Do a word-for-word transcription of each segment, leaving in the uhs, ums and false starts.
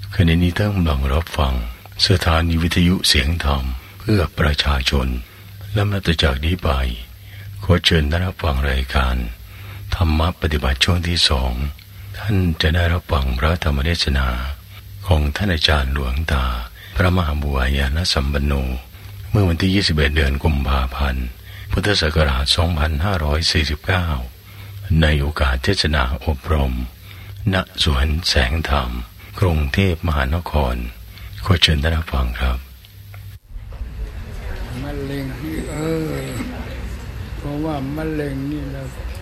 ขณะนี้ท่านกำลังรับฟังสถานีวิทยุเสียงธรรมเพื่อประชาชนและนับจากนี้ไปขอเชิญท่านรับฟังรายการธรรมปฏิบัติช่วงที่สองท่านจะได้รับฟังพระธรรมเทศนาของท่านอาจารย์หลวงตาพระมหาบุญญาณสัมปันโนเมื่อวันที่ยี่สิบเอ็ดเดือนกุมภาพันธ์พุทธศักราชสองพันห้าร้อยสี่สิบเก้าในโอกาสเทศนาอบรมณสวนแสงธรรมกรุงเทพมหานครขอเชิญท่านรับฟังครับมะเร็งนี่เออเพราะว่ามะเร็งนี่เรา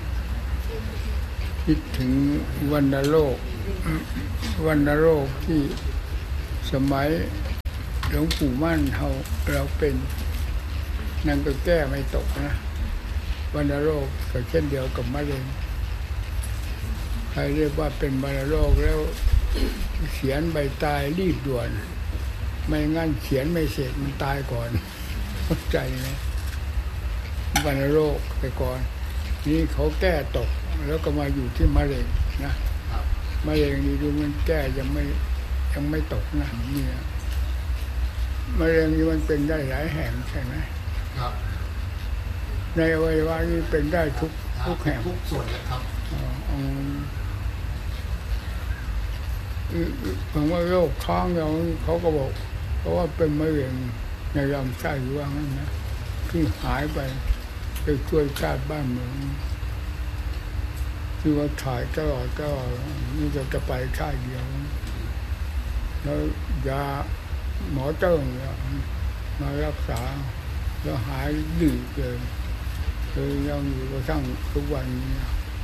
คิดถึงวัณโรควัณโรคที่สมัยหลวงปู่มั่นเราเราเป็นนั่นก็แก้ไม่ตกนะวัณโรคก็เช่นเดียวกับมะเร็งใครเรียกว่าเป็นวัณโรคแล้วเขียนใบตายรีบด่วนไม่งั้นเขียนไม่เสร็จมันตายก่อนเข้าใจไหมวัณโรคไปก่อนนี่เขาแก้ตกแล้วก็มาอยู่ที่มะเร็งนะมะเร็งนี่ดูมันแก้ยังไม่ยังไม่ตกนะนี่มะเร็งนี่มันเป็นได้หลายแห่งใช่ไหมครับในอวัยวะนี่เป็นได้ทุกทุกแห่งทุกส่วนเลยครับอ๋อผมว่าโรคท้องเราเขาก็บอกเพราะว่าเป็นมะเร็งในลำไส้ว่างั้นนะที่หายไปไปช่วยชาติบ้านเมืองที่ว่าถ่ายตลอดตลอดนี่จะจะไปชาติเดียวแล้วยาหมอเติ้งมารักษาแล้วหายดีเลยคือยังอยู่กระทั่งทุกวันนี้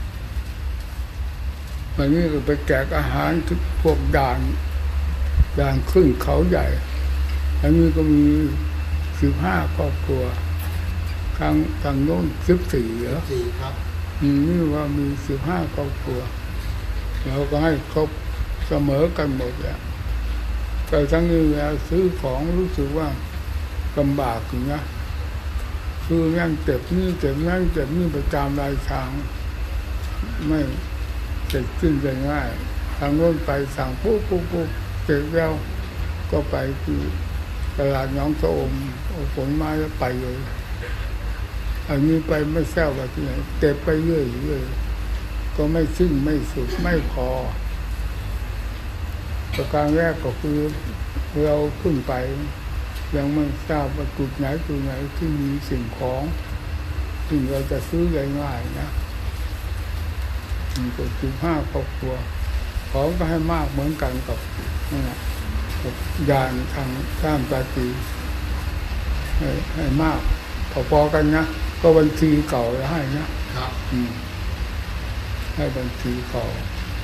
วันนี้ก็ไปแจกอาหารทุกพวกด่านด่านขึ้นเขาใหญ่อันนี้ก็มีสิบห้าครอบครัวทางทางโน้นสิบสี่เหรอสี่ครับนี่ว่ามีสิบห้าครอบครัวเราก็ให้ครบเสมอกันหมดแหละแต่ทั้งนี้เวลาซื้อของรู้สึกว่าลำบากอยู่นะคือนั่งเจ็บนี่เจ็บนั่งเจ็บนี่ไปตามรายทางไม่เจ็บขึ้นได้ง่ายทางโน้นไปสั่งปุ๊บปุ๊บปุ๊บเจ็บแล้วก็ไปคือตลาดน้องโสมเอาผลไม้แล้วไปเลยอันนี้ไปไม่แซ่บว่าที่ไหนเจ็บไปเรื่อยเรื่อยก็ไม่สิ้นไม่สุดไม่พอประการแรกก็คือเราขึ้นไปยังไม่ทราบว่าจุดไหนจุดไหนที่มีสิ่งของซึ่งเราจะซื้อง่ายๆนะมันก็สิบห้าครอบครัวของก็ให้มากเหมือนกันกับนั่นแหละกับยานทางข้ามปาจีให้ให้มากพอๆกันนะก็บัญชีเก่าจะให้นะครับอืมให้บัญชีเก่า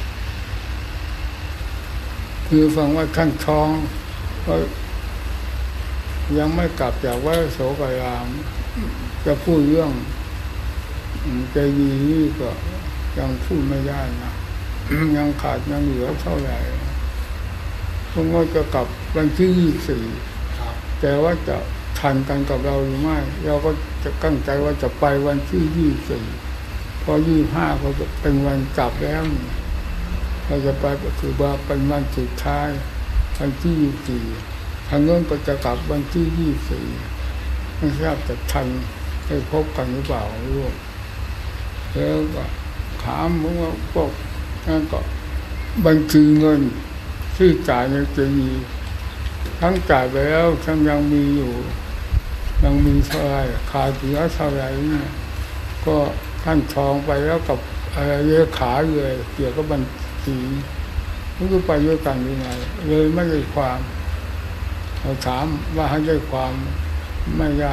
คือฟังว่าขั้นท้องก็ยังไม่กลับจากวัดโสกรามจะพูดเรื่องใจดีนี่ก็ยังพูดไม่ได้นะยังขาดยังเหลือเท่าไหร่เพราะว่าจะกลับวันที่ยี่สิบสี่แต่ว่าจะทันกันกับเราหรือไม่เราก็จะตั้งใจว่าจะไปวันที่ยี่สิบสี่พอยี่สิบห้าก็จะเป็นวันกลับแล้วเราจะไปก็คือว่าเป็นวันสุดท้ายวันที่ยี่สิบสี่ทางโน้นก็จะกลับวันที่ยี่สิบสี่ไม่ทราบจะทันได้พบกันหรือเปล่ารู้แล้วก็ถามว่าพวกนั่นก็บัญชีเงินที่จ่ายในจะมีทั้งจ่ายไปแล้วทั้งยังมีอยู่ยังมีเท่าไรขาดเหลือเท่าไรเนี่ยก็ท่านทองไปแล้วกับอะไรเลขาเลยเกี่ยวกับบัญชีมันก็ไปด้วยกันยังไงเลยไม่ได้ความเราถามว่าให้ได้ความไม่ได้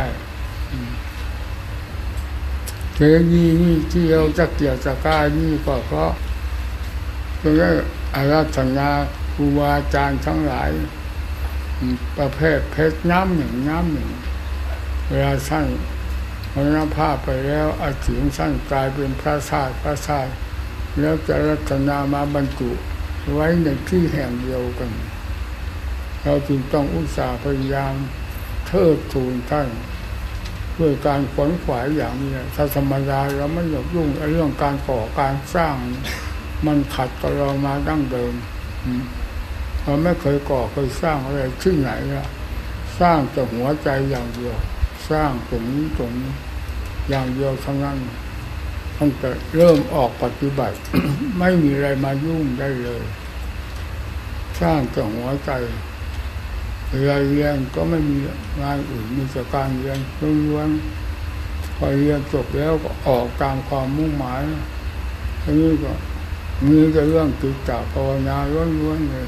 เทนี่นี่ที่เราจะเกี่ยวกับการนี่ก็เพราะเพราะอาราธนาครูบาอาจารย์ทั้งหลายประเภทเพชรน้ำหนึ่งน้ำหนึ่งเวลาท่านมรณภาพไปแล้วอาถิของท่านกลายเป็นพระธาตุพระธาตุแล้วจะรัตนามาบรรจุไว้ในที่แห่งเดียวกันเราจึงต้องอุตส่าห์พยายามเทิดทูนท่านด้วยการขวนขวายอย่างนี้ถ้าธรรมดาเราไม่อยากยุ่งเรื่องการก่อการสร้างมันขัดกับเรามาดั้งเดิมเราไม่เคยก่อเคยสร้างอะไรที่ไหนละสร้างแต่หัวใจอย่างเดียวสร้างตรงนี้ตรงนี้อย่างเดียวทั้งนั้นตั้งแต่เริ่มออกปฏิบัติ ไม่มีอะไรมายุ่งได้เลยสร้างแต่หัวใจเรียนเรียนก็ไม่มีงานอื่นมีแต่การเรียนล้วนๆพอเรียนจบแล้วก็ออกตามความมุ่งหมายทีนี้ก็มีแต่เรื่องจิตตภาวนาล้วนๆเลย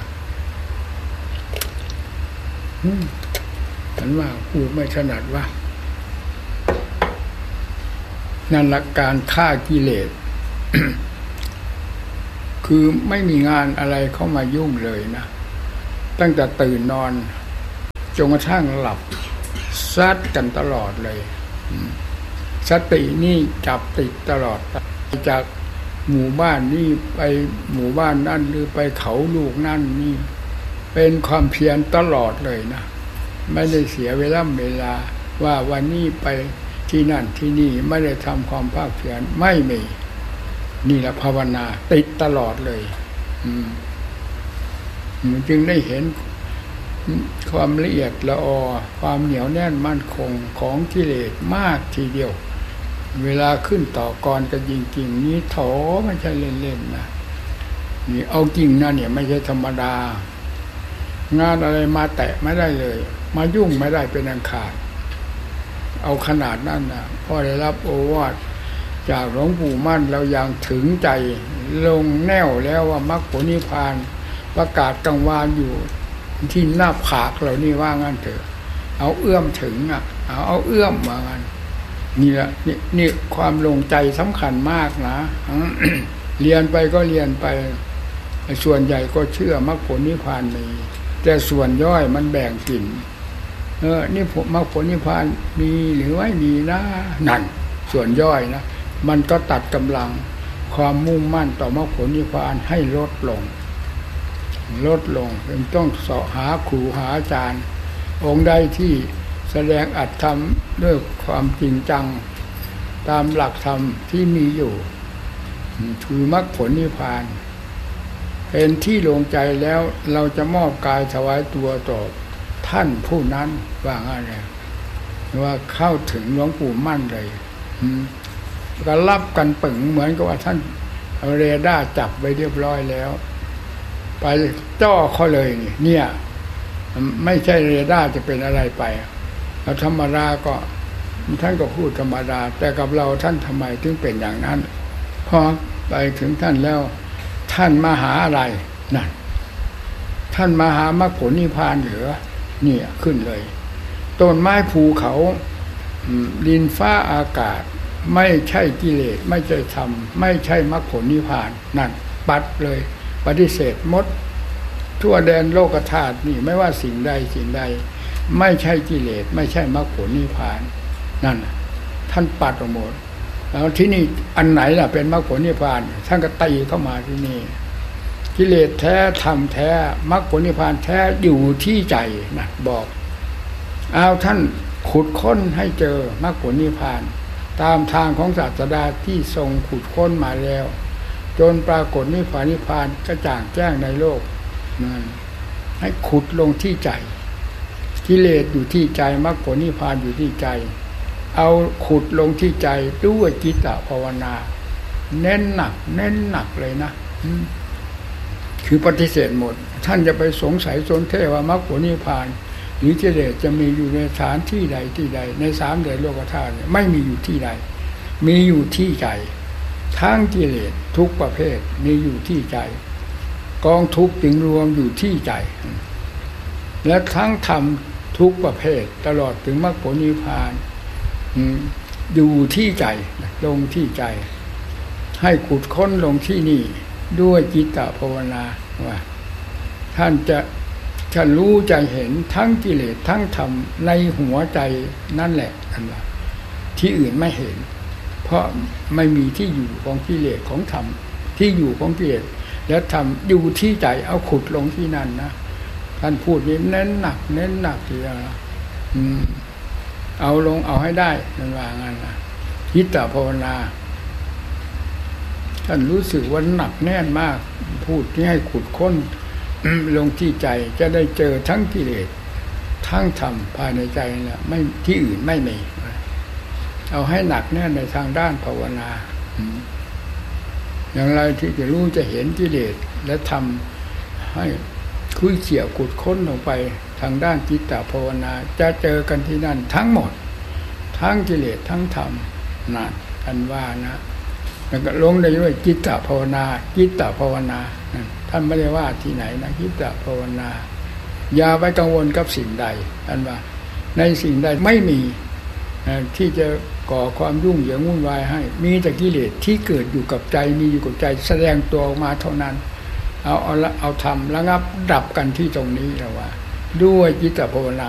ฉันว่าพูดไม่ถนัดว่านั่นหลักการฆ่ากิเลส คือไม่มีงานอะไรเข้ามายุ่งเลยนะตั้งแต่ตื่นนอนจนกระทั่งหลับซัดกันตลอดเลยสตินี่จับติดตลอดจากหมู่บ้านนี่ไปหมู่บ้านนั่นหรือไปเขาลูกนั่นนี่เป็นความเพียรตลอดเลยนะไม่ได้เสียเวลาเวลาว่าวันนี้ไปที่นั่นที่นี่ไม่ได้ทำความภาคเพียรไม่มีนี่แหละภาวนาติดตลอดเลยอืมจึงได้เห็นความละเอียดละออความเหนียวแน่นมั่นคงของกิเลสมากทีเดียวเวลาขึ้นต่อกรกันจริงๆนี้โถไม่ใช่เล่นๆนะนี่เอาจริงนะเนี่ยไม่ใช่ธรรมดางานอะไรมาแตะไม่ได้เลยมายุ่งไม่ได้เป็นอันขาดเอาขนาดนั้นนะพอได้รับโอวาทจากหลวงปู่มั่นเรายังถึงใจลงแน่วแล้วว่ามรรคผลนิพพานประกาศกลางวานอยู่ที่หน้าผากเรานี่ว่างั้นเถอะเอาเอื้อมถึงอ่ะเอาเอาเอื้อมมางั้นนี่แหละนี่นี่ความลงใจสำคัญมากนะ เรียนไปก็เรียนไปส่วนใหญ่ก็เชื่อมรรคผลนิพพานมีแต่ส่วนย่อยมันแบ่งกินเออนี่ผมมรรคผลนิพพานมีหรือไม่มีนะนั่นส่วนย่อยนะมันก็ตัดกำลังความมุ่งมั่นต่อมรรคผลนิพพานให้ลดลงลดลงเป็นต้องเสาะหาครูหาอาจารย์องค์ใดที่แสดงอัตธรรมด้วยความจริงจังตามหลักธรรมที่มีอยู่คือมรรคผลนิพพานเป็นที่ลงใจแล้วเราจะมอบกายถวายตัวต่อท่านผู้นั้นว่างั้นเลยว่าเข้าถึงหลวงปู่มั่นเลยก็รับกันปึ่งเหมือนกับว่าท่านเอาเรดาร์จับไว้เรียบร้อยแล้วไปจ่อเขาเลยเนี่ยไม่ใช่เรดาร์จะเป็นอะไรไปเราธรรมดาก็ท่านก็พูดธรรมดาแต่กับเราท่านทำไมถึงเป็นอย่างนั้นพอไปถึงท่านแล้วท่านมาหาอะไรนั่นท่านมาหามรรคผลนิพพานเหรอเนี่ยขึ้นเลยต้นไม้ภูเขาดินฟ้าอากาศไม่ใช่กิเลสไม่ใช่ธรรมไม่ใช่มรรคผลนิพพานนั่นปัดเลยปฏิเสธหมดทั่วแดนโลกธาตุนี่ไม่ว่าสิ่งใดสิ่งใดไม่ใช่กิเลสไม่ใช่มรรคผลนิพพานนั่นท่านปัดออกหมดแล้วที่นี่อันไหนล่ะเป็นมรรคผลนิพพานท่านก็ตีเข้ามาที่นี่กิเลสแท้ธรรมแท้มรรคผลนิพพานแท้อยู่ที่ใจนะบอกเอาท่านขุดค้นให้เจอมรรคผลนิพพานตามทางของศาสดาที่ทรงขุดค้นมาแล้วจนปรากฏนิพพานนิพพานกระจ่างแจ้งในโลกนั่นให้ขุดลงที่ใจกิเลสอยู่ที่ใจมรรคผลนิพพานอยู่ที่ใจเอาขุดลงที่ใจด้วยจิตตภาวนาเน้นหนักเน้นหนักเลยนะคือปฏิเสธหมดท่านจะไปสงสัยสนเทว่ามรรคผลนิพพานหรือกิเลสจะมีอยู่ในสถานที่ใดที่ใดในสามแดนโลกธาตุไม่มีอยู่ที่ใดมีอยู่ที่ใจทั้งกิเลสทุกประเภทมีอยู่ที่ใจกองทุกข์จึงรวมอยู่ที่ใจและทั้งธรรมทุกประเภทตลอดถึงมรรคผลนิพพานอยู่ที่ใจลงที่ใจให้ขุดค้นลงที่นี่ด้วยจิตตภาวนาว่าท่านจะท่านรู้ใจเห็นทั้งกิเลสทั้งธรรมในหัวใจนั่นแหละอันว่าที่อื่นไม่เห็นเพราะไม่มีที่อยู่ของกิเลสของธรรมที่อยู่ของกิเลสและธรรมอยู่ที่ใจเอาขุดลงที่นั่นนะท่านพูดนี้เน้นหนักเน้นหนักทีเดียวอืมเอาลงเอาให้ได้นั่นว่างั้นนะจิตตภาวนาท่านรู้สึกว่าหนักแน่นมากพูดที่ให้ขุดค้นลงที่ใจจะได้เจอทั้งกิเลสทั้งธรรมภายในใจนะไม่ที่อื่นไม่มีเอาให้หนักแน่นในทางด้านภาวนาอย่างไรที่จะรู้จะเห็นกิเลสและทำให้คุยเขี่ยขุดค้นลงไปทางด้านจิตตภาวนาจะเจอกันที่นั่นทั้งหมดทั้งกิเลสทั้งธรรมนั่นท่านว่านะแล้วก็ลงได้ด้วยจิตตภาวนาจิตตภาวนาท่านไม่ได้ว่าที่ไหนนะจิตตภาวนาอย่าไปกังวลกับสิ่งใดท่านว่าในสิ่งใดไม่มีที่จะก่อความยุ่งเหยิงวุ่นวายให้มีแต่กิเลสที่เกิดอยู่กับใจมีอยู่กับใจแสดงตัวออกมาเท่านั้นเอาเอาเอาทำระงับดับกันที่ตรงนี้แล้วว่าด้วยจิตตภาวนา